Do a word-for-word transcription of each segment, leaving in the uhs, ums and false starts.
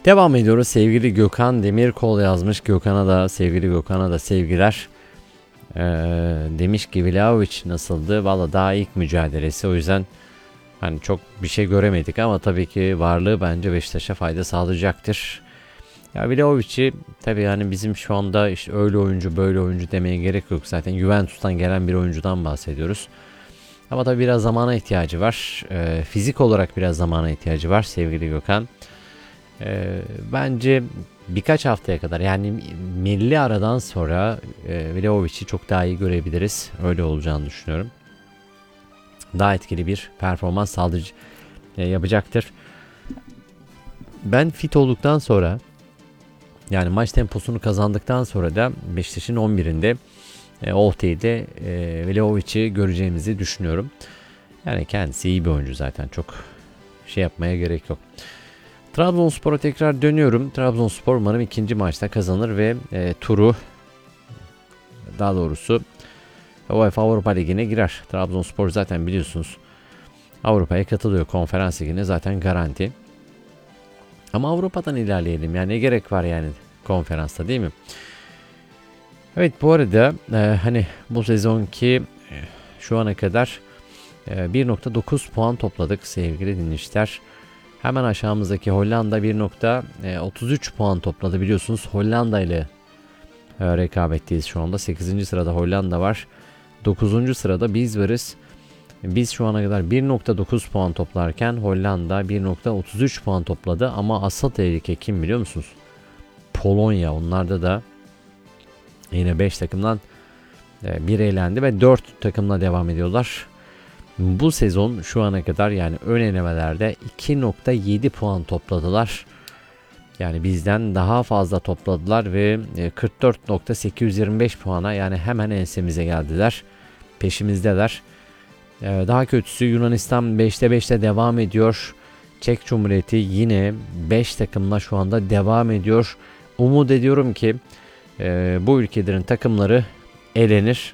Devam ediyoruz. Sevgili Gökhan Demirkol yazmış. Gökhan'a da sevgili Gökhan'a da sevgiler. Ee, demiş ki Vlahovic nasıldı? Valla daha ilk mücadelesi, o yüzden hani çok bir şey göremedik ama tabii ki varlığı bence Beşiktaş'a fayda sağlayacaktır. Ya Vlahovic'i tabii yani bizim şu anda işte öyle oyuncu böyle oyuncu demeye gerek yok. Zaten Juventus'tan gelen bir oyuncudan bahsediyoruz. Ama tabii biraz zamana ihtiyacı var. Ee, fizik olarak biraz zamana ihtiyacı var sevgili Gökhan. Ee, bence birkaç haftaya kadar, yani milli aradan sonra e, Vlahovic'i çok daha iyi görebiliriz. Öyle olacağını düşünüyorum. Daha etkili bir performans sağlayıcı e, yapacaktır. Ben fit olduktan sonra, yani maç temposunu kazandıktan sonra da Beşiktaş'ın on birinde e, Oltay'de e, Vlahovic'i göreceğimizi düşünüyorum. Yani kendisi iyi bir oyuncu, zaten çok şey yapmaya gerek yok. Trabzonspor'a tekrar dönüyorum. Trabzonspor umarım ikinci maçta kazanır ve e, turu, daha doğrusu UEFA Avrupa Ligi'ne girer. Trabzonspor zaten biliyorsunuz Avrupa'ya katılıyor. Konferans Ligi'ne zaten garanti. Ama Avrupa'dan ilerleyelim. Yani ne gerek var yani konferansta, değil mi? Evet, bu arada e, hani bu sezonki e, şu ana kadar e, bir nokta dokuz puan topladık sevgili dinleyiciler. Hemen aşağımızdaki Hollanda bir nokta otuz üç puan topladı, biliyorsunuz. Hollanda ile e, rekabetteyiz şu anda. sekizinci sırada Hollanda var. dokuzuncu sırada biz varız. Biz şu ana kadar bir nokta dokuz puan toplarken Hollanda bir nokta otuz üç puan topladı. Ama asıl tehlike kim biliyor musunuz? Polonya. Onlarda da yine beş takımdan bir elendi ve dört takımla devam ediyorlar. Bu sezon şu ana kadar yani ön elemelerde iki nokta yedi puan topladılar. Yani bizden daha fazla topladılar ve kırk dört nokta sekiz yüz yirmi beş puana, yani hemen ensemize geldiler. Peşimizdeler. Daha kötüsü Yunanistan beşte beşte devam ediyor. Çek Cumhuriyeti yine beş takımla şu anda devam ediyor. Umut ediyorum ki bu ülkelerin takımları elenir.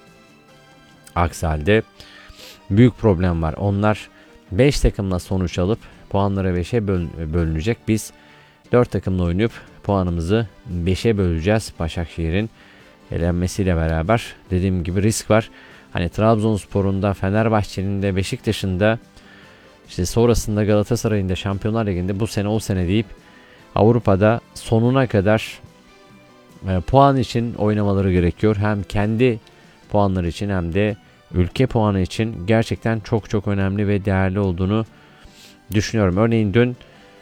Aksi halde büyük problem var. Onlar beş takımla sonuç alıp puanları beşe böl bölünecek. Biz dört takımla oynayıp puanımızı beşe böleceğiz. Başakşehir'in elenmesiyle beraber dediğim gibi risk var. Hani Trabzonspor'un da, Fenerbahçe'nin de, Beşiktaş'ın da, işte sonrasında Galatasaray'ın da Şampiyonlar Ligi'nde bu sene o sene deyip Avrupa'da sonuna kadar e, puan için oynamaları gerekiyor. Hem kendi puanları için hem de ülke puanı için gerçekten çok çok önemli ve değerli olduğunu düşünüyorum. Örneğin dün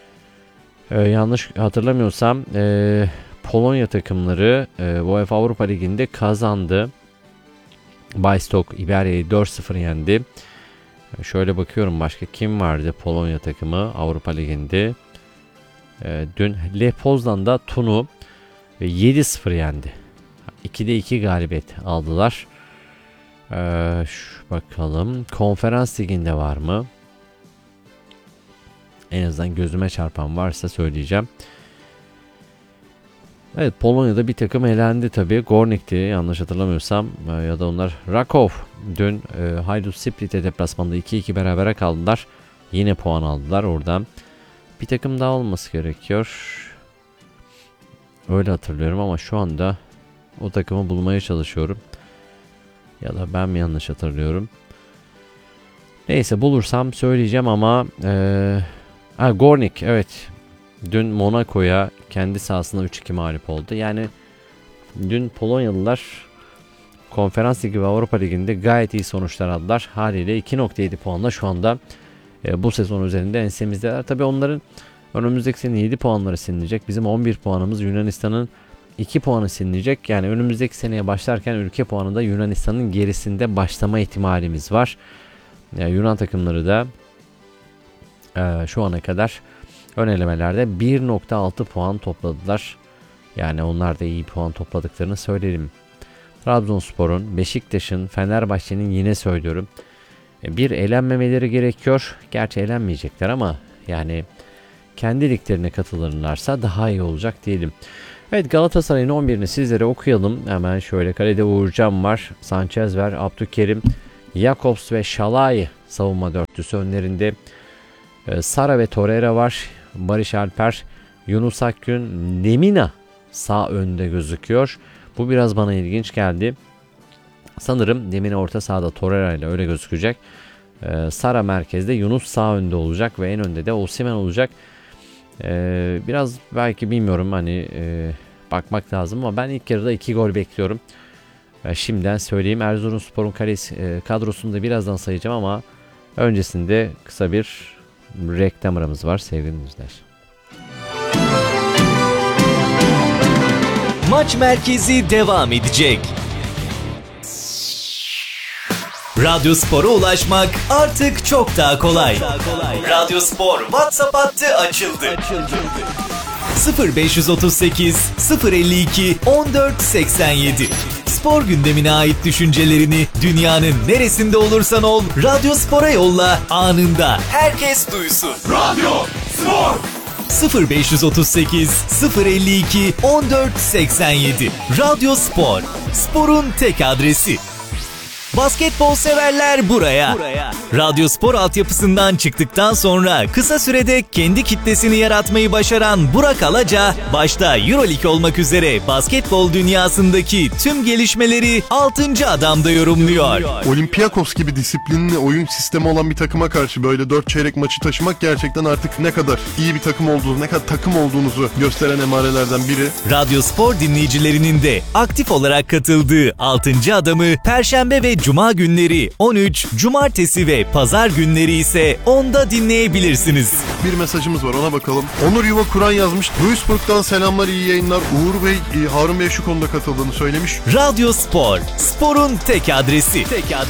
e, yanlış hatırlamıyorsam e, Polonya takımları e, UEFA Avrupa Ligi'nde kazandı. Baystok İberya'yı dört sıfır yendi. E, şöyle bakıyorum, başka kim vardı Polonya takımı Avrupa Ligi'nde? E, dün Lech Poznan'da Tun'u yedi sıfır yendi. ikide iki galibiyet aldılar. Ee, şu bakalım Konferans Ligi'nde var mı? En azından gözüme çarpan varsa söyleyeceğim. Evet, Polonya'da bir takım elendi tabii. Gornik'ti yanlış hatırlamıyorsam, ya da onlar Rakov. Dün e, Hajduk Split'e deplasmanda iki iki berabere kaldılar. Yine puan aldılar oradan. Bir takım daha olması gerekiyor. Öyle hatırlıyorum ama şu anda o takımı bulmaya çalışıyorum. Ya da ben mi yanlış hatırlıyorum? Neyse, bulursam söyleyeceğim ama ee, ha, Gornik, evet. Dün Monaco'ya kendi sahasında üç iki mağlup oldu. Yani dün Polonyalılar Konferans Ligi ve Avrupa Ligi'nde gayet iyi sonuçlar aldılar. Haliyle iki nokta yedi puanla şu anda e, bu sezon üzerinde ensemizdeler. Tabii onların önümüzdeki sene yedi puanları silinecek. Bizim on bir puanımız, Yunanistan'ın iki puanı silinecek. Yani önümüzdeki seneye başlarken ülke puanında Yunanistan'ın gerisinde başlama ihtimalimiz var. Yani Yunan takımları da e, şu ana kadar ön elemelerde bir nokta altı puan topladılar. Yani onlar da iyi puan topladıklarını söyleyelim. Trabzonspor'un, Beşiktaş'ın, Fenerbahçe'nin yine söylüyorum, bir elenmemeleri gerekiyor. Gerçi elenmeyecekler ama yani kendi liglerine katılırlarsa daha iyi olacak diyelim. Evet, Galatasaray'ın on birini sizlere okuyalım. Hemen şöyle: kalede Uğurcan var, Sanchez var, Abdülkerim, Jakobs ve Şalay savunma dörtlüsü. Önlerinde Sara ve Torreira var, Barış Alper, Yunus Akgün, Lemina sağ önde gözüküyor. Bu biraz bana ilginç geldi. Sanırım Lemina orta sahada Torreira ile öyle gözükecek. Ee, Sara merkezde, Yunus sağ önde olacak ve en önde de Osimhen olacak. Ee, biraz belki bilmiyorum hani e, bakmak lazım ama ben ilk yarıda iki gol bekliyorum. Ee, şimdiden söyleyeyim, Erzurumspor'un kalesi, e, kadrosunu da birazdan sayacağım ama öncesinde kısa bir reklam aramız var sevgili dinleyiciler. Maç merkezi devam edecek. Radyo Spor'a ulaşmak artık çok daha kolay. Radyo Spor WhatsApp hattı açıldı. sıfır beş otuz sekiz sıfır elli iki on dört seksen yedi. Spor gündemine ait düşüncelerini dünyanın neresinde olursan ol Radyo Spor'a yolla, anında herkes duysun. Radyo Spor sıfır beş otuz sekiz sıfır elli iki on dört seksen yedi. Radyo Spor, sporun tek adresi. Basketbol severler buraya. buraya. Radyo Spor altyapısından çıktıktan sonra kısa sürede kendi kitlesini yaratmayı başaran Burak Alaca, başta Euroleague olmak üzere basketbol dünyasındaki tüm gelişmeleri altıncı adamda yorumluyor. Olympiakos gibi disiplinli oyun sistemi olan bir takıma karşı böyle dört çeyrek maçı taşımak gerçekten artık ne kadar iyi bir takım olduğunu, ne kadar takım olduğunuzu gösteren emarelerden biri. Radyo Spor dinleyicilerinin de aktif olarak katıldığı altıncı adamı Perşembe ve Cuma günleri on üç, Cumartesi ve Pazar günleri ise onda dinleyebilirsiniz. Bir mesajımız var, ona bakalım. Onur Yuva Kur'an yazmış. Duisburg'dan selamlar, iyi yayınlar. Uğur Bey, Harun Bey şu konuda katıldığını söylemiş. Radyo Spor, sporun tek adresi. Tek adresi.